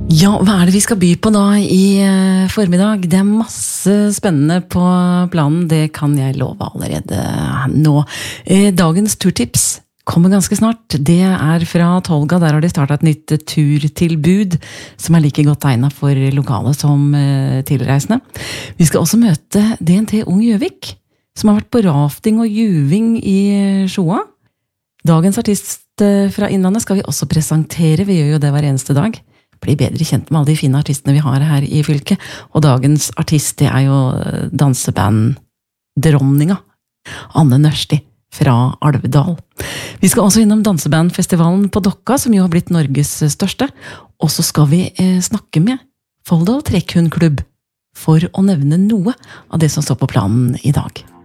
Ja, hva det vi skal by på da i formiddag? Det masse spennende på planen, det kan jeg love allerede nå. Dagens turtips kommer ganske snart. Det fra Tolga, der har de startet et nytt turtilbud som like godt egnet for lokale som tilreisende. Vi skal også møte DNT Ung Gjøvik, som har vært på rafting og juving i Sjoa. Dagens artist fra Innlandet skal vi også presentere, vi gjør jo det hver eneste dag. Bli bedre kjent med alle de fine artistene vi har her i fylket, og dagens artist det jo danseband Dronninga, Anne Nørsti fra Alvdal. Vi skal også innom dansebandfestivalen på Dokka, som jo har blitt Norges største, og så skal vi snakke med Folldal Trekkhundklubb for å nevne noe av det som står på planen i dag.